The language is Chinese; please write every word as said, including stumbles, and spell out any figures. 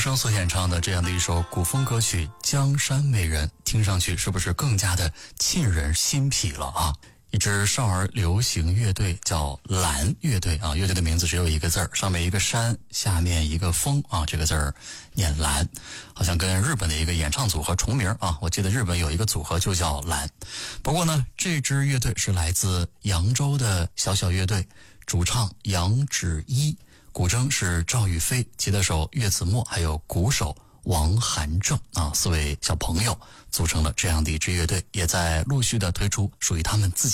生所演唱的这样的一首古风歌曲《江山美人》，听上去是不是更加的沁人心脾了啊？一支少儿流行乐队叫蓝乐队啊，乐队的名字只有一个字儿，上面一个山，下面一个风啊，这个字儿念蓝，好像跟日本的一个演唱组合重名啊。我记得日本有一个组合就叫蓝。不过呢，这支乐队是来自扬州的小小乐队，主唱杨芷一，古筝是赵玉飞，吉他手岳子墨，还有鼓手王涵正啊，四位小朋友组成了这样的一支乐队，也在陆续的推出属于他们自己